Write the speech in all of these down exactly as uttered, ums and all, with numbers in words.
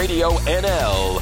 Radio N L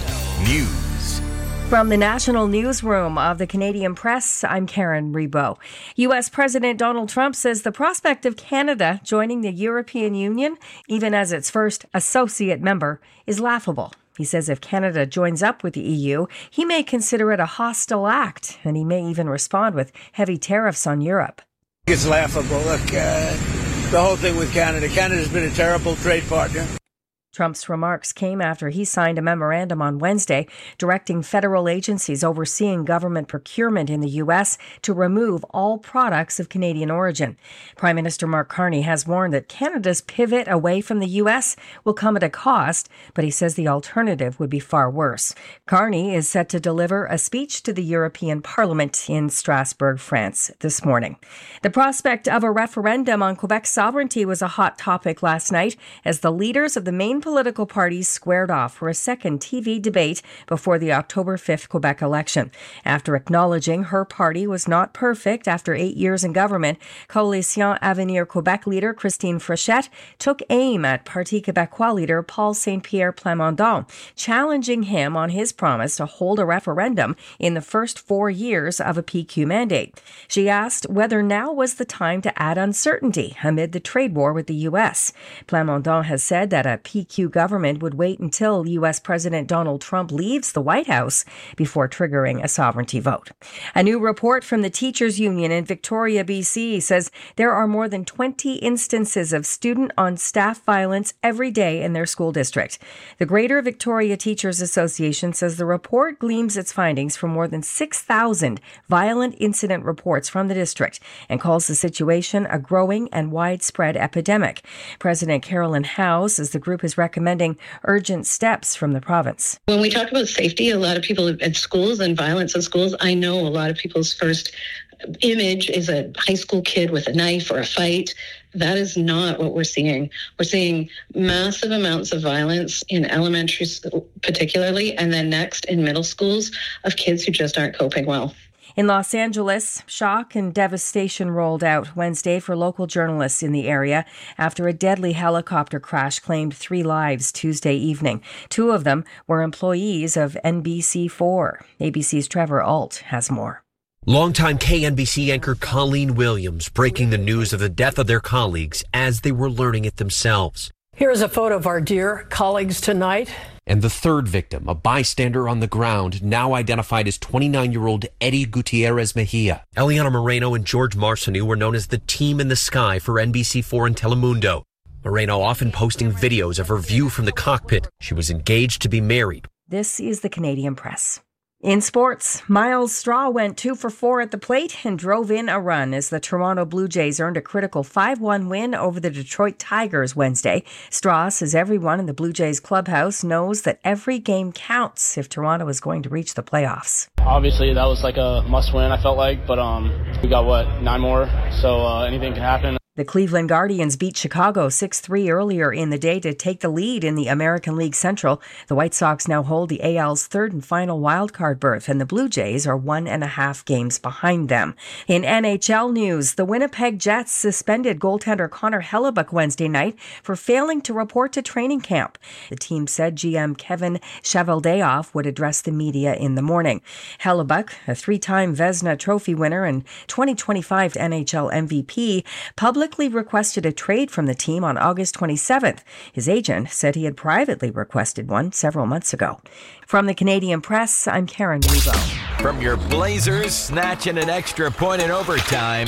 News. From the National Newsroom of the Canadian Press, I'm Karen Rebo. U S President Donald Trump says the prospect of Canada joining the European Union, even as its first associate member, is laughable. He says if Canada joins up with the E U, he may consider it a hostile act, and he may even respond with heavy tariffs on Europe. It's laughable. Look, uh, the whole thing with Canada. Canada's been a terrible trade partner. Trump's remarks came after he signed a memorandum on Wednesday directing federal agencies overseeing government procurement in the U S to remove all products of Canadian origin. Prime Minister Mark Carney has warned that Canada's pivot away from the U S will come at a cost, but he says the alternative would be far worse. Carney is set to deliver a speech to the European Parliament in Strasbourg, France, this morning. The prospect of a referendum on Quebec's sovereignty was a hot topic last night as the leaders of the main political parties squared off for a second T V debate before the October fifth Quebec election. After acknowledging her party was not perfect after eight years in government, Coalition Avenir Quebec leader Christine Fréchette took aim at Parti Québécois leader Paul Saint-Pierre Plamondon, challenging him on his promise to hold a referendum in the first four years of a P Q mandate. She asked whether now was the time to add uncertainty amid the trade war with the U S. Plamondon has said that a P Q government would wait until U S President Donald Trump leaves the White House before triggering a sovereignty vote. A new report from the Teachers Union in Victoria, B C says there are more than twenty instances of student-on-staff violence every day in their school district. The Greater Victoria Teachers Association says the report gleams its findings from more than six thousand violent incident reports from the district and calls the situation a growing and widespread epidemic. President Carolyn Howe says the group is recommending urgent steps from the province. When we talk about safety, a lot of people at schools and violence at schools, I know a lot of people's first image is a high school kid with a knife or a fight. That is not what we're seeing. We're seeing massive amounts of violence in elementary school particularly, and then next in middle schools of kids who just aren't coping well. In Los Angeles, shock and devastation rolled out Wednesday for local journalists in the area after a deadly helicopter crash claimed three lives Tuesday evening. Two of them were employees of N B C four. A B C's Trevor Ault has more. Longtime K N B C anchor Colleen Williams breaking the news of the death of their colleagues as they were learning it themselves. Here's a photo of our dear colleagues tonight. And the third victim, a bystander on the ground, now identified as twenty-nine-year-old Eddie Gutierrez Mejia. Eliana Moreno and George Marcineau were known as the team in the sky for N B C four and Telemundo. Moreno often posting videos of her view from the cockpit. She was engaged to be married. This is the Canadian Press. In sports, Miles Straw went two for four at the plate and drove in a run as the Toronto Blue Jays earned a critical five one win over the Detroit Tigers Wednesday. Straw says everyone in the Blue Jays clubhouse knows that every game counts if Toronto is going to reach the playoffs. Obviously, that was like a must-win, I felt like, but um, we got, what, nine more, so uh, anything can happen. The Cleveland Guardians beat Chicago six three earlier in the day to take the lead in the American League Central. The White Sox now hold the A L's third and final wildcard berth, and the Blue Jays are one and a half games behind them. In N H L news, the Winnipeg Jets suspended goaltender Connor Hellebuyck Wednesday night for failing to report to training camp. The team said G M Kevin Cheveldayoff would address the media in the morning. Hellebuyck, a three-time Vezina Trophy winner and twenty twenty-five N H L M V P, publicly requested a trade from the team on August twenty-seventh. His agent said he had privately requested one several months ago. From the Canadian Press, I'm Karen Rebo. From your Blazers snatching an extra point in overtime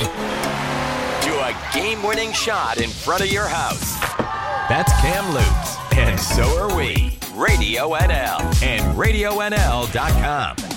to a game-winning shot in front of your house. That's Cam Lutz, and so are we. Radio N L and radio N L dot com.